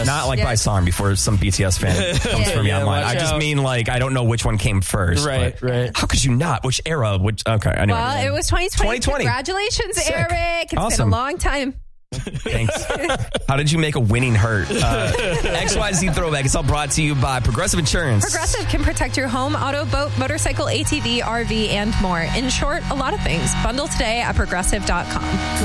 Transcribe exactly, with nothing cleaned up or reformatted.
Yes. Not like Yes. by song before some B T S fan comes Yeah. for me Yeah, online. watch I just out. mean like, I don't know which one came first. Right, but right. How could you not? Which era? Which, okay, anyway. Well, it was twenty twenty. twenty twenty. Congratulations, Sick. Eric. It's Awesome. been a long time. Thanks. How did you make a winning hurt? Uh, X Y Z Throwback. It's all brought to you by Progressive Insurance. Progressive can protect your home, auto, boat, motorcycle, A T V, R V, and more. In short, a lot of things. Bundle today at progressive dot com.